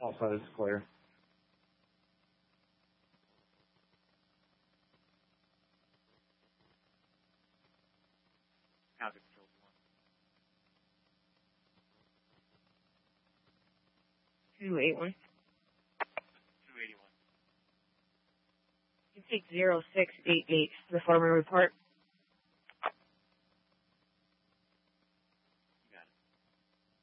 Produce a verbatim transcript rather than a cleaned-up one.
All signs clear. two eighty-one. two eighty-one. You take zero six eight eight, the former report.